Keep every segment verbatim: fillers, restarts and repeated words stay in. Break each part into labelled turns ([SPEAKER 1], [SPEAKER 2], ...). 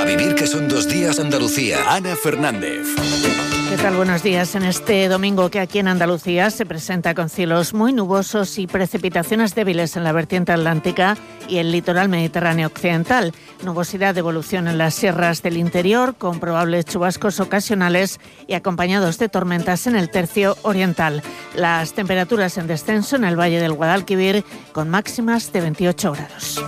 [SPEAKER 1] vivir que son dos días Andalucía. Ana Fernández.
[SPEAKER 2] ¿Qué tal? Buenos días. En este domingo que aquí en Andalucía se presenta con cielos muy nubosos y precipitaciones débiles en la vertiente atlántica y el litoral mediterráneo occidental. Nubosidad de evolución en las sierras del interior, con probables chubascos ocasionales y acompañados de tormentas en el tercio oriental. Las temperaturas en descenso en el valle del Guadalquivir, con máximas de veintiocho grados.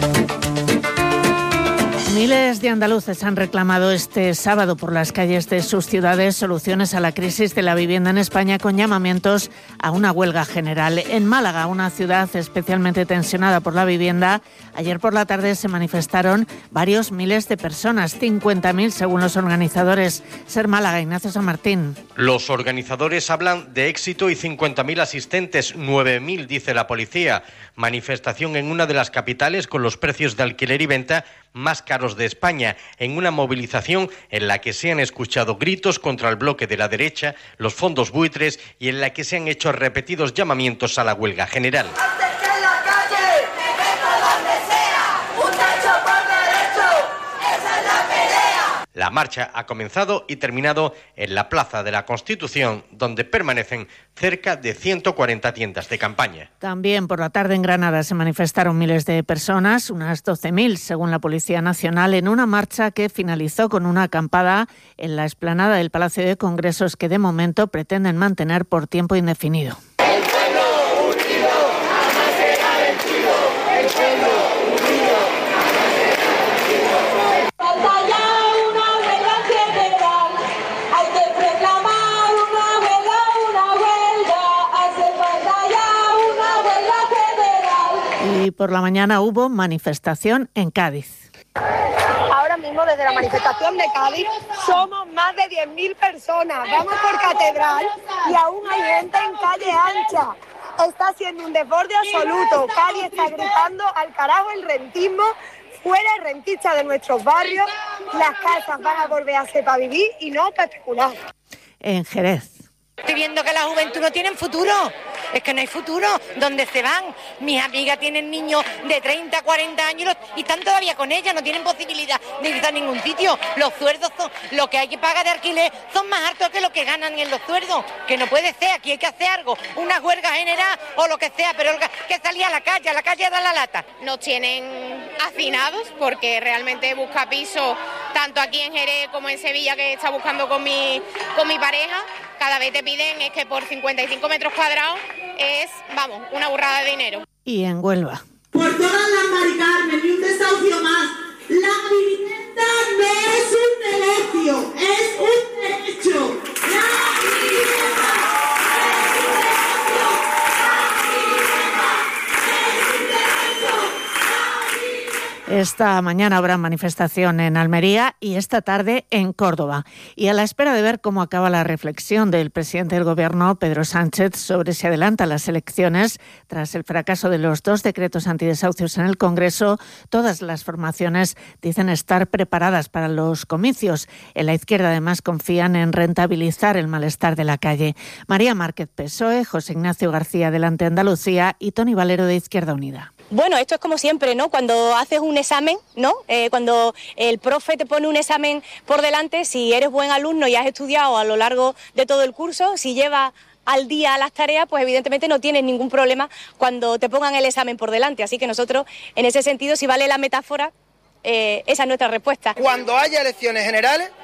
[SPEAKER 2] Miles de andaluces han reclamado este sábado por las calles de sus ciudades soluciones a la crisis de la vivienda en España, con llamamientos a una huelga general. En Málaga, una ciudad especialmente tensionada por la vivienda, ayer por la tarde se manifestaron varios miles de personas, cincuenta mil según los organizadores. Ser Málaga, Ignacio San Martín.
[SPEAKER 3] Los organizadores hablan de éxito y cincuenta mil asistentes, nueve mil dice la policía. Manifestación en una de las capitales con los precios de alquiler y venta más caros de España, en una movilización en la que se han escuchado gritos contra el bloque de la derecha, los fondos buitres, y en la que se han hecho repetidos llamamientos a la huelga general. La marcha ha comenzado y terminado en la Plaza de la Constitución, donde permanecen cerca de ciento cuarenta tiendas de campaña.
[SPEAKER 2] También por la tarde en Granada se manifestaron miles de personas, unas doce mil según la Policía Nacional, en una marcha que finalizó con una acampada en la explanada del Palacio de Congresos, que de momento pretenden mantener por tiempo indefinido. Y por la mañana hubo manifestación en Cádiz.
[SPEAKER 4] Ahora mismo desde la manifestación de Cádiz somos más de diez mil personas. Vamos por Catedral y aún hay gente en Calle Ancha. Está siendo un desborde absoluto. Cádiz está gritando al carajo el rentismo, fuera el rentista de nuestros barrios. Las casas van a volver a ser para vivir y no para especular.
[SPEAKER 2] En Jerez.
[SPEAKER 5] Estoy viendo que la juventud no tiene futuro, es que no hay futuro. ¿Dónde se van? Mis amigas tienen niños de treinta, cuarenta años y están todavía con ellas, no tienen posibilidad de ir a ningún sitio. Los sueldos, son, lo que hay que pagar de alquiler, son más altos que lo que ganan en los sueldos. Que no puede ser, aquí hay que hacer algo, una huelga general o lo que sea, pero que salía a la calle, a la calle a dar la lata.
[SPEAKER 6] Nos tienen hacinados porque realmente busca piso, tanto aquí en Jerez como en Sevilla, que está buscando con mi, con mi pareja. Cada vez te piden es que por cincuenta y cinco metros cuadrados es, vamos, una burrada de dinero.
[SPEAKER 2] Y en Huelva.
[SPEAKER 7] Por todas las Mari Carmen, ni un desahucio más. La vivienda no es un negocio, es un derecho. La vivienda es un negocio. La vivienda es un derecho.
[SPEAKER 2] Esta mañana habrá manifestación en Almería y esta tarde en Córdoba. Y a la espera de ver cómo acaba la reflexión del presidente del Gobierno, Pedro Sánchez, sobre si adelanta las elecciones tras el fracaso de los dos decretos antidesahucios en el Congreso, todas las formaciones dicen estar preparadas para los comicios. En la izquierda, además, confían en rentabilizar el malestar de la calle. María Márquez, P S O E, José Ignacio García, Adelante Andalucía, y Toni Valero, de Izquierda Unida.
[SPEAKER 8] Bueno, esto es como siempre, ¿no? Cuando haces un examen, ¿no? Eh, cuando el profe te pone un examen por delante, si eres buen alumno y has estudiado a lo largo de todo el curso, si llevas al día las tareas, pues evidentemente no tienes ningún problema cuando te pongan el examen por delante. Así que nosotros, en ese sentido, si vale la metáfora, eh, esa es nuestra respuesta.
[SPEAKER 9] Cuando haya elecciones generales,